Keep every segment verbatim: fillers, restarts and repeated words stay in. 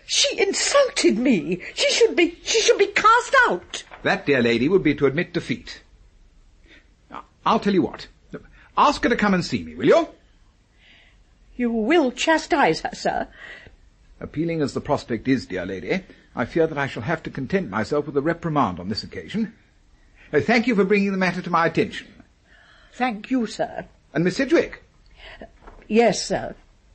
She insulted me. She should be, she should be cast out. That, dear lady, would be to admit defeat. I'll tell you what. Ask her to come and see me, will you? You will chastise her, sir. Appealing as the prospect is, dear lady, I fear that I shall have to content myself with a reprimand on this occasion. Uh, thank you for bringing the matter to my attention. Thank you, sir. And Miss Sidgwick? Uh, yes, sir.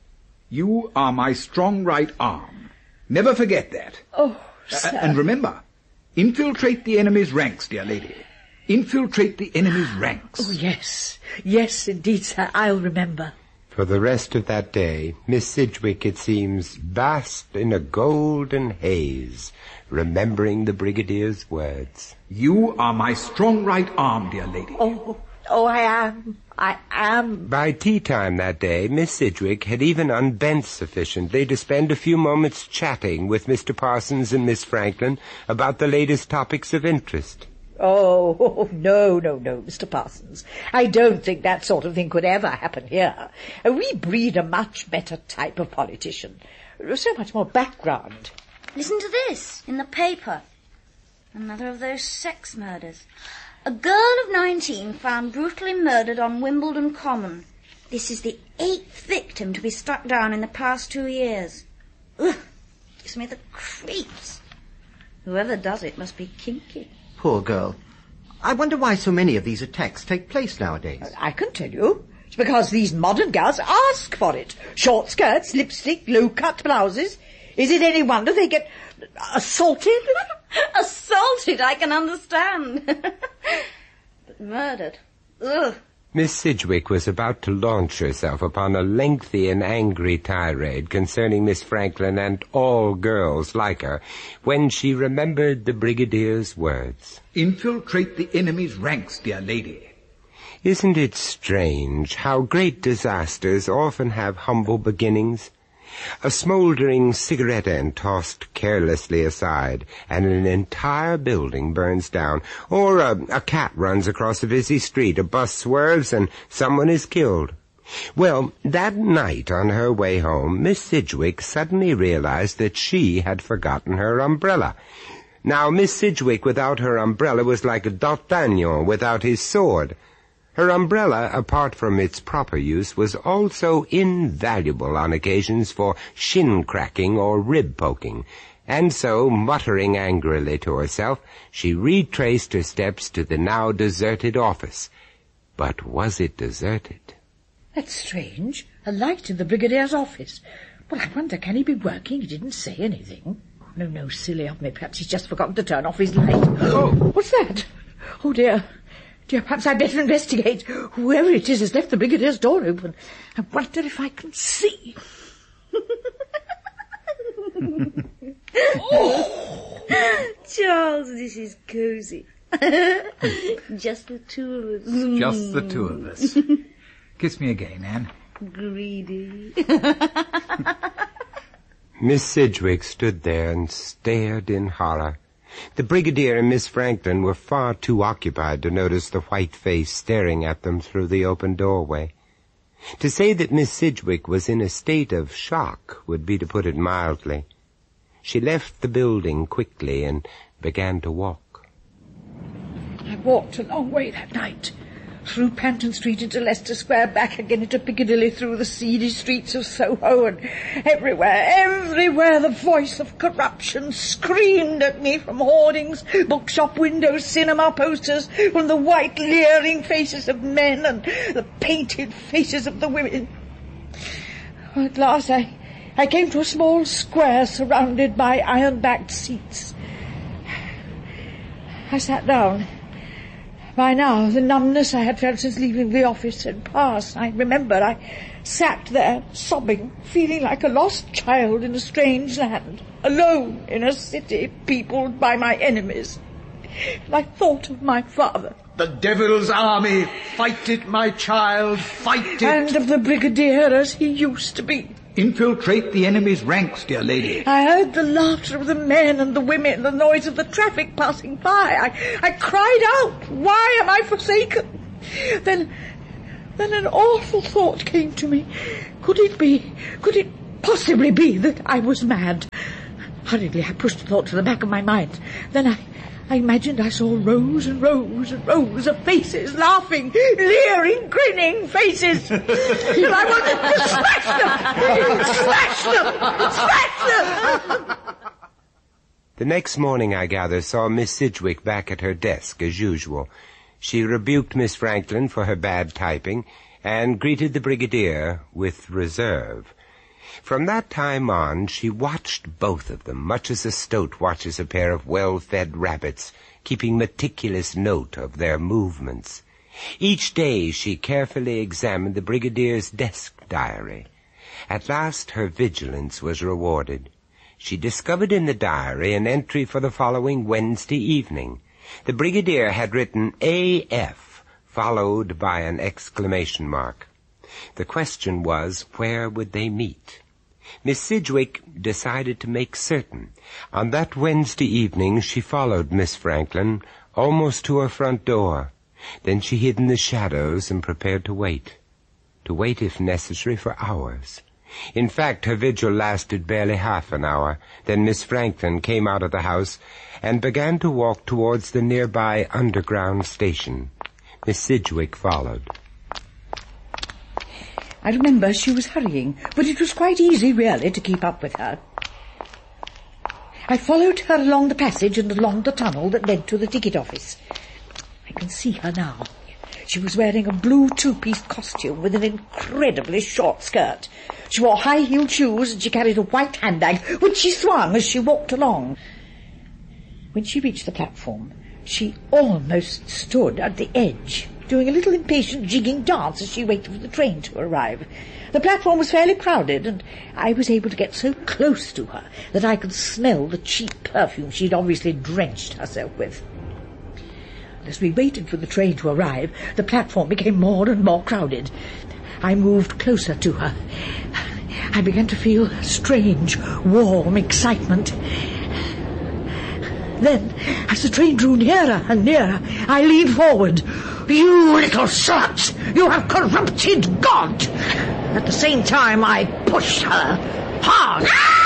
You are my strong right arm. Never forget that. Oh, sir. Uh, and remember, infiltrate the enemy's ranks, dear lady. Infiltrate the enemy's ranks. Oh, yes. Yes, indeed, sir. I'll remember. For the rest of that day, Miss Sidgwick, it seems, basked in a golden haze, remembering the Brigadier's words. You are my strong right arm, dear lady. Oh, oh, I am. I am. By tea time that day, Miss Sidgwick had even unbent sufficiently to spend a few moments chatting with Mister Parsons and Miss Franklin about the latest topics of interest. Oh, no, no, no, Mister Parsons. I don't think that sort of thing could ever happen here. We breed a much better type of politician. So much more background. Listen to this, in the paper. Another of those sex murders. A girl of nineteen found brutally murdered on Wimbledon Common. This is the eighth victim to be struck down in the past two years. Ugh, gives me the creeps. Whoever does it must be kinky. Poor girl. I wonder why so many of these attacks take place nowadays. I can tell you. It's because these modern girls ask for it. Short skirts, lipstick, low-cut blouses. Is it any wonder they get assaulted? Assaulted, I can understand. But murdered. Ugh. Miss Sidgwick was about to launch herself upon a lengthy and angry tirade concerning Miss Franklin and all girls like her, when she remembered the Brigadier's words. Infiltrate the enemy's ranks, dear lady. Isn't it strange how great disasters often have humble beginnings? A smouldering cigarette end tossed carelessly aside, and an entire building burns down. Or a, a cat runs across a busy street, a bus swerves, and someone is killed. Well, that night on her way home, Miss Sidgwick suddenly realized that she had forgotten her umbrella. Now, Miss Sidgwick without her umbrella was like a D'Artagnan without his sword. Her umbrella, apart from its proper use, was also invaluable on occasions for shin-cracking or rib-poking, and so, muttering angrily to herself, she retraced her steps to the now deserted office. But was it deserted? That's strange. A light in the Brigadier's office. Well, I wonder, can he be working? He didn't say anything. No, no, silly of me. Perhaps he's just forgotten to turn off his light. Oh, what's that? Oh, dear. Dear, perhaps I'd better investigate. Whoever it is has left the Brigadier's door open. I wonder if I can see. Oh. Charles, this is cosy. Just the two of us. Just the two of us. Kiss me again, Anne. Greedy. Miss Sidgwick stood there and stared in horror. The Brigadier and Miss Franklin were far too occupied to notice the white face staring at them through the open doorway. To say that Miss Sidgwick was in a state of shock would be to put it mildly. She left the building quickly and began to walk. I walked a long way that night. Through Panton Street into Leicester Square, back again into Piccadilly, through the seedy streets of Soho, and everywhere, everywhere the voice of corruption screamed at me from hoardings, bookshop windows, cinema posters, from the white leering faces of men and the painted faces of the women. At last I, I came to a small square surrounded by iron-backed seats. I sat down. By now, the numbness I had felt since leaving the office had passed. I remembered I sat there, sobbing, feeling like a lost child in a strange land, alone in a city peopled by my enemies. And I thought of my father. The devil's army! Fight it, my child, fight it! And of the Brigadier as he used to be. Infiltrate the enemy's ranks, dear lady. I heard the laughter of the men and the women, the noise of the traffic passing by. I, I cried out, why am I forsaken? Then, then an awful thought came to me. Could it be, could it possibly be that I was mad? Hurriedly, I pushed the thought to the back of my mind. Then I, I imagined I saw rows and rows and rows of faces, laughing, leering, grinning faces. And I wanted to smash them! Smash them! Smash them! The next morning, I gather, saw Miss Sidgwick back at her desk, as usual. She rebuked Miss Franklin for her bad typing and greeted the Brigadier with reserve. From that time on, she watched both of them, much as a stoat watches a pair of well-fed rabbits, keeping meticulous note of their movements. Each day she carefully examined the Brigadier's desk diary. At last her vigilance was rewarded. She discovered in the diary an entry for the following Wednesday evening. The Brigadier had written A F, followed by an exclamation mark. The question was, where would they meet? Miss Sidgwick decided to make certain. On that Wednesday evening she followed Miss Franklin almost to her front door. Then she hid in the shadows and prepared to wait. To wait, if necessary, for hours. In fact, her vigil lasted barely half an hour. Then Miss Franklin came out of the house and began to walk towards the nearby underground station. Miss Sidgwick followed. I remember she was hurrying, but it was quite easy, really, to keep up with her. I followed her along the passage and along the tunnel that led to the ticket office. I can see her now. She was wearing a blue two-piece costume with an incredibly short skirt. She wore high-heeled shoes and she carried a white handbag, which she swung as she walked along. When she reached the platform, she almost stood at the edge, doing a little impatient jigging dance as she waited for the train to arrive. The platform was fairly crowded, and I was able to get so close to her that I could smell the cheap perfume she'd obviously drenched herself with. As we waited for the train to arrive, the platform became more and more crowded. I moved closer to her. I began to feel strange, warm excitement. Then, as the train drew nearer and nearer, I leaned forward. "You little slut! You have corrupted God!" At the same time, I pushed her hard.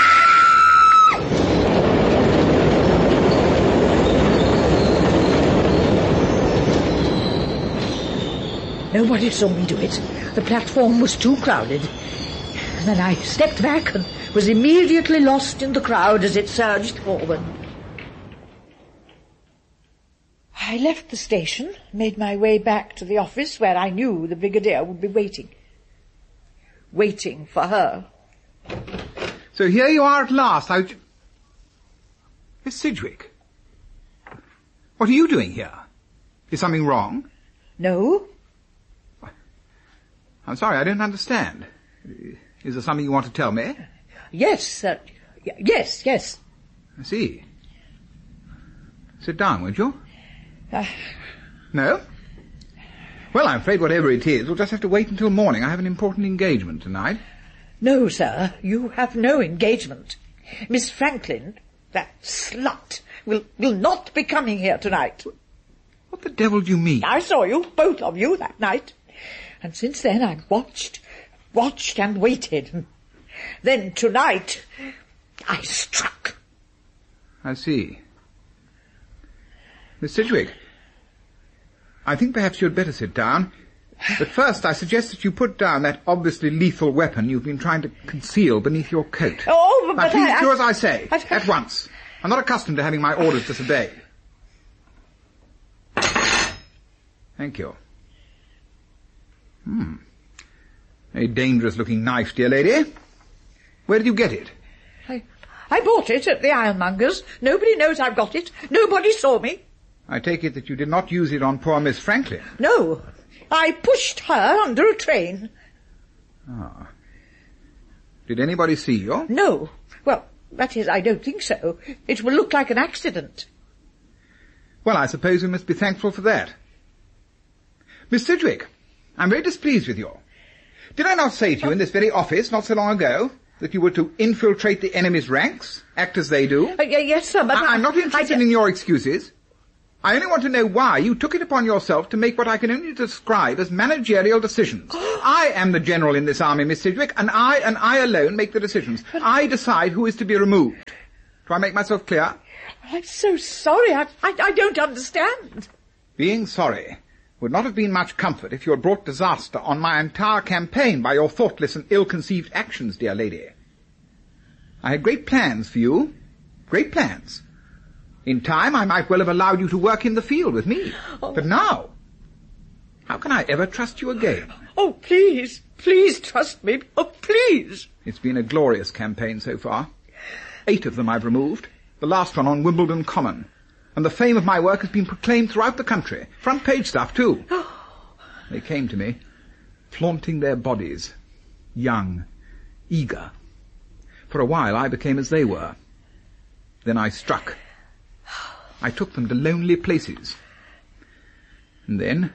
Nobody saw me do it. The platform was too crowded. And then I stepped back and was immediately lost in the crowd as it surged forward. I left the station, made my way back to the office where I knew the Brigadier would be waiting. Waiting for her. So here you are at last. How... Miss Sidgwick, what are you doing here? Is something wrong? No. I'm sorry, I don't understand. Is there something you want to tell me? Yes, uh, y- yes, yes. I see. Sit down, won't you? Uh, no? Well, I'm afraid whatever it is, we'll just have to wait until morning. I have an important engagement tonight. No, sir, you have no engagement. Miss Franklin, that slut, will, will not be coming here tonight. What the devil do you mean? I saw you, both of you, that night. And since then I've watched, watched and waited. Then tonight I struck. I see. Miss Sidgwick, I think perhaps you'd better sit down. But first I suggest that you put down that obviously lethal weapon you've been trying to conceal beneath your coat. Oh, but now, please I, do I, as I say, I, at once. I'm not accustomed to having my orders disobeyed. Thank you. Hmm. A dangerous-looking knife, dear lady. Where did you get it? I, I bought it at the ironmonger's. Nobody knows I've got it. Nobody saw me. I take it that you did not use it on poor Miss Franklin. No. I pushed her under a train. Ah. Did anybody see you? No. Well, that is, I don't think so. It will look like an accident. Well, I suppose we must be thankful for that. Miss Sidgwick, I'm very displeased with you. Did I not say to you in this very office not so long ago that you were to infiltrate the enemy's ranks, act as they do? Uh, yes, sir, but I, I'm not interested I, in your excuses. I only want to know why you took it upon yourself to make what I can only describe as managerial decisions. I am the general in this army, Miss Sidgwick, and I and I alone make the decisions. I decide who is to be removed. Do I make myself clear? I'm so sorry. I, I, I don't understand. Being sorry would not have been much comfort if you had brought disaster on my entire campaign by your thoughtless and ill-conceived actions, dear lady. I had great plans for you. Great plans. In time, I might well have allowed you to work in the field with me. Oh. But now, how can I ever trust you again? Oh, please, please trust me. Oh, please. It's been a glorious campaign so far. Eight of them I've removed, the last one on Wimbledon Common. And the fame of my work has been proclaimed throughout the country. Front page stuff, too. They came to me, flaunting their bodies, young, eager. For a while I became as they were. Then I struck. I took them to lonely places. And then...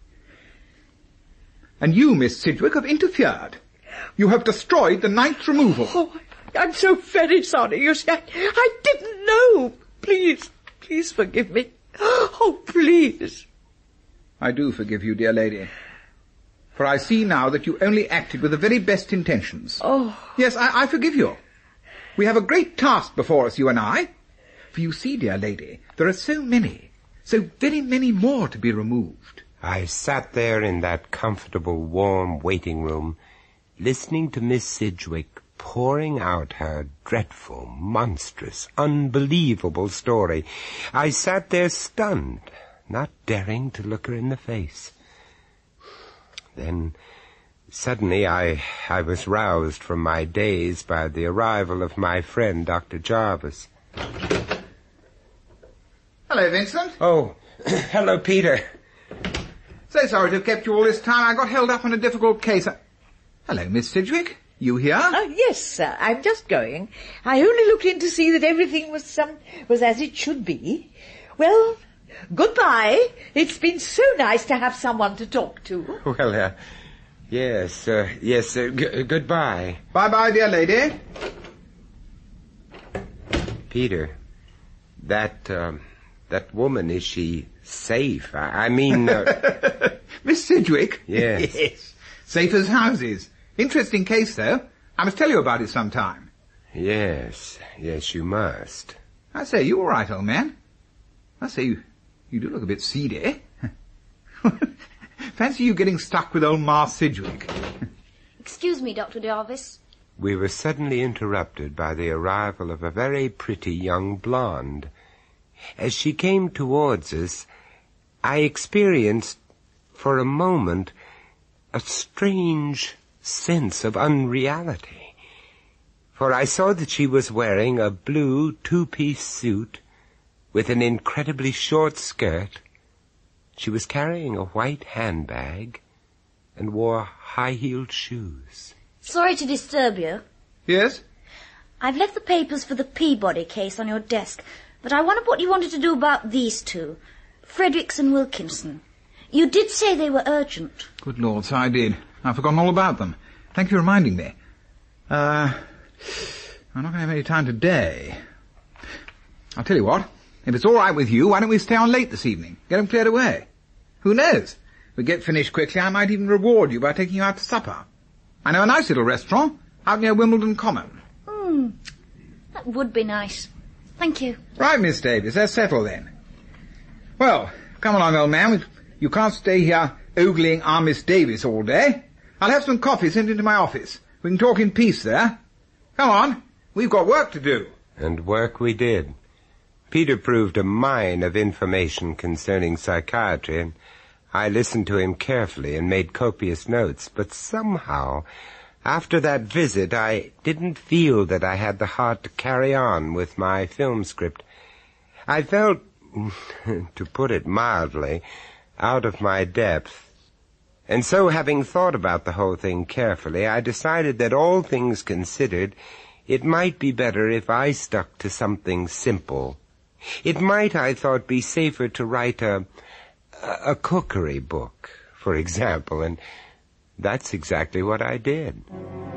And you, Miss Sidgwick, have interfered. You have destroyed the ninth removal. Oh, I'm so very sorry. You see, I, I didn't know. Please, please forgive me. Oh, please. I do forgive you, dear lady. For I see now that you only acted with the very best intentions. Oh. Yes, I, I forgive you. We have a great task before us, you and I. For you see, dear lady, there are so many, so very many more to be removed. I sat there in that comfortable, warm waiting room, listening to Miss Sidgwick pouring out her dreadful, monstrous, unbelievable story. I sat there stunned, not daring to look her in the face. Then, suddenly, I, I was roused from my daze by the arrival of my friend, Doctor Jarvis. Hello, Vincent. Oh, hello, Peter. So sorry to have kept you all this time. I got held up on a difficult case. I... Hello, Miss Sidgwick. You here? Uh, yes, sir. I'm just going. I only looked in to see that everything was um, was as it should be. Well, goodbye. It's been so nice to have someone to talk to. Well, uh, yes, uh, yes, uh, g- goodbye. Bye-bye, dear lady. Peter, that, um, that woman, is she safe? I, I mean... Uh... Miss Sidgwick? Yes. Yes. Safe as houses. Interesting case, though. I must tell you about it sometime. Yes, yes, you must. I say, you all right, old man? I say, you, you do look a bit seedy. Fancy you getting stuck with old Ma Sidgwick. Excuse me, Doctor Jarvis. We were suddenly interrupted by the arrival of a very pretty young blonde. As she came towards us, I experienced, for a moment, a strange sense of unreality. For I saw that she was wearing a blue two-piece suit with an incredibly short skirt. She was carrying a white handbag and wore high-heeled shoes. Sorry to disturb you. Yes? I've left the papers for the Peabody case on your desk, but I wondered what you wanted to do about these two, Fredericks and Wilkinson. You did say they were urgent. Good Lord, so I did. I've forgotten all about them. Thank you for reminding me. Uh, I'm not going to have any time today. I'll tell you what. If it's all right with you, why don't we stay on late this evening? Get them cleared away. Who knows? If we get finished quickly, I might even reward you by taking you out to supper. I know a nice little restaurant out near Wimbledon Common. Hmm. That would be nice. Thank you. Right, Miss Davis. That's settled then. Well, come along, old man. You can't stay here ogling our Miss Davis all day. I'll have some coffee sent into my office. We can talk in peace there. Come on. We've got work to do. And work we did. Peter proved a mine of information concerning psychiatry, and I listened to him carefully and made copious notes. But somehow, after that visit, I didn't feel that I had the heart to carry on with my film script. I felt, to put it mildly, out of my depth. And so, having thought about the whole thing carefully, I decided that all things considered, it might be better if I stuck to something simple. It might, I thought, be safer to write a, a cookery book, for example, and that's exactly what I did.